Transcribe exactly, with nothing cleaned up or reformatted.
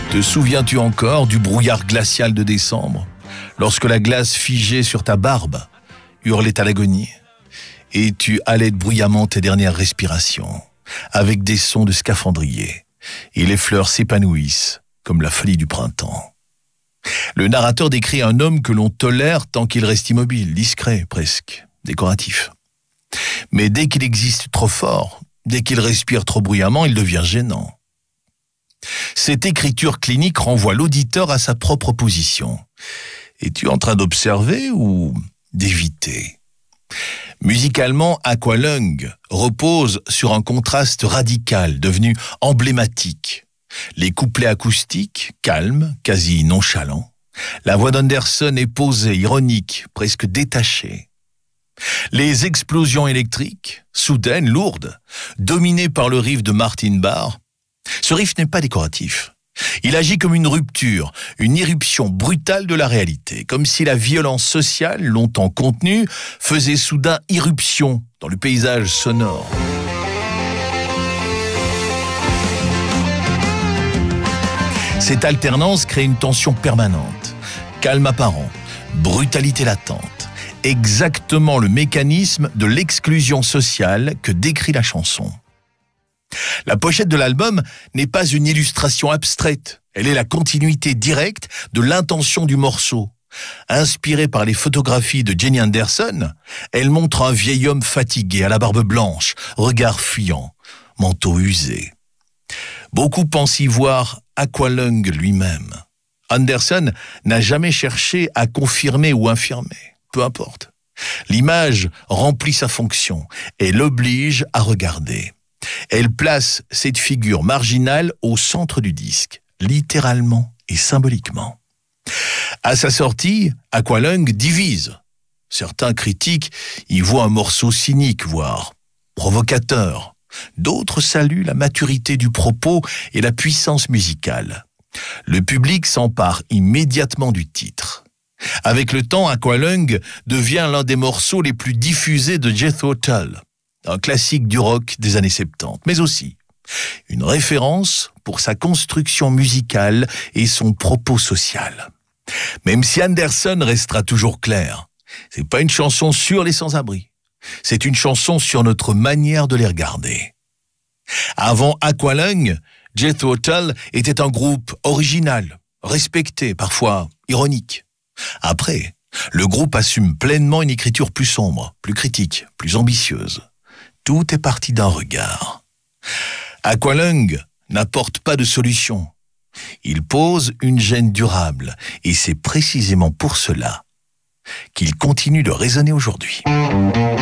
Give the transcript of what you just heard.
Te souviens-tu encore du brouillard glacial de décembre, lorsque la glace figée sur ta barbe hurlait à l'agonie, et tu halais bruyamment tes dernières respirations, avec des sons de scaphandrier, et les fleurs s'épanouissent comme la folie du printemps. Le narrateur décrit un homme que l'on tolère tant qu'il reste immobile, discret presque, décoratif. Mais dès qu'il existe trop fort, dès qu'il respire trop bruyamment, il devient gênant. Cette écriture clinique renvoie l'auditeur à sa propre position. Es-tu en train d'observer ou d'éviter ? Musicalement, Aqualung repose sur un contraste radical, devenu emblématique. Les couplets acoustiques, calmes, quasi nonchalants. La voix d'Anderson est posée, ironique, presque détachée. Les explosions électriques, soudaines, lourdes, dominées par le riff de Martin Barre. Ce riff n'est pas décoratif. Il agit comme une rupture, une irruption brutale de la réalité, comme si la violence sociale, longtemps contenue, faisait soudain irruption dans le paysage sonore. Cette alternance crée une tension permanente, calme apparent, brutalité latente, exactement le mécanisme de l'exclusion sociale que décrit la chanson. La pochette de l'album n'est pas une illustration abstraite, elle est la continuité directe de l'intention du morceau. Inspirée par les photographies de Jenny Anderson, elle montre un vieil homme fatigué, à la barbe blanche, regard fuyant, manteau usé. Beaucoup pensent y voir Aqualung lui-même. Anderson n'a jamais cherché à confirmer ou infirmer, peu importe. L'image remplit sa fonction et l'oblige à regarder. Elle place cette figure marginale au centre du disque, littéralement et symboliquement. À sa sortie, Aqualung divise. Certains critiques y voient un morceau cynique, voire provocateur. D'autres saluent la maturité du propos et la puissance musicale. Le public s'empare immédiatement du titre. Avec le temps, Aqualung devient l'un des morceaux les plus diffusés de Jethro Tull, un classique du rock des années soixante-dix, mais aussi une référence pour sa construction musicale et son propos social. Même si Anderson restera toujours clair, c'est pas une chanson sur les sans-abri, c'est une chanson sur notre manière de les regarder. Avant Aqualung, Jethro Tull était un groupe original, respecté, parfois ironique. Après, le groupe assume pleinement une écriture plus sombre, plus critique, plus ambitieuse. Tout est parti d'un regard. Aqualung n'apporte pas de solution. Il pose une gêne durable, et c'est précisément pour cela qu'il continue de résonner aujourd'hui.